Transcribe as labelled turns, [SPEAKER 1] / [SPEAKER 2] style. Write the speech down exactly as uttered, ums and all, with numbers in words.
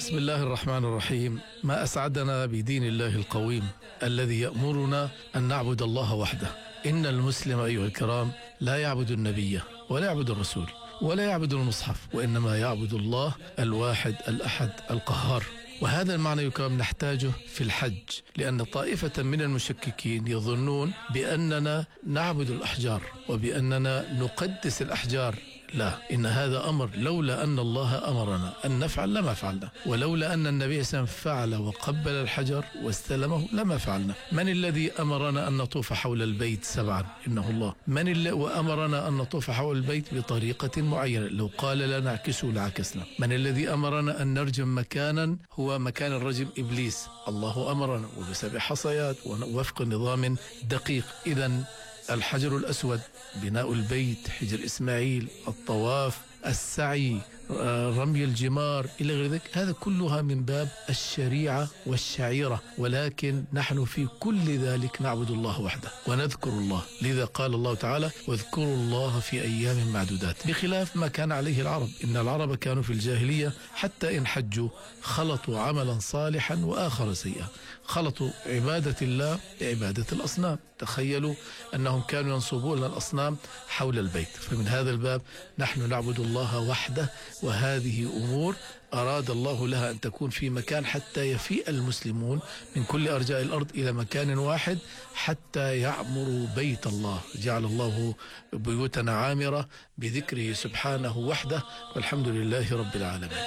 [SPEAKER 1] بسم الله الرحمن الرحيم. ما أسعدنا بدين الله القويم الذي يأمرنا أن نعبد الله وحده. إن المسلم أيها الكرام لا يعبد النبي ولا يعبد الرسول ولا يعبد المصحف، وإنما يعبد الله الواحد الأحد القهار. وهذا المعنى يكرم نحتاجه في الحج، لأن طائفة من المشككين يظنون بأننا نعبد الأحجار وبأننا نقدس الأحجار. لا، إن هذا أمر لولا أن الله أمرنا أن نفعل لما فعلنا، ولولا أن النبي صلى الله عليه وسلم فعل وقبل الحجر واستلمه لما فعلنا. من الذي أمرنا أن نطوف حول البيت سبعا؟ إنه الله. من اللي وأمرنا أن نطوف حول البيت بطريقة معينة؟ لو قال لا نعكسه لعكسنا. من الذي أمرنا أن نرجم مكانا هو مكان الرجم إبليس؟ الله أمرنا، وبسبع حصيات ووفق نظام دقيق. إذن الحجر الأسود، بناء البيت، حجر إسماعيل، الطواف، السعي، رمي الجمار إلى غير ذلك، هذا كلها من باب الشريعة والشعيرة، ولكن نحن في كل ذلك نعبد الله وحده ونذكر الله. لذا قال الله تعالى: واذكروا الله في أيام معدودات، بخلاف ما كان عليه العرب. إن العرب كانوا في الجاهلية حتى إن حجوا خلطوا عملا صالحا وآخر سيئا، خلطوا عبادة الله بعبادة الأصنام. تخيلوا أنهم كانوا ينصبون الأصنام حول البيت. فمن هذا الباب نحن نعبد الله وحده، وهذه أمور أراد الله لها أن تكون في مكان حتى يفيء المسلمون من كل أرجاء الأرض إلى مكان واحد حتى يعمروا بيت الله. جعل الله بيوتنا عامرة بذكره سبحانه وحده، والحمد لله رب العالمين.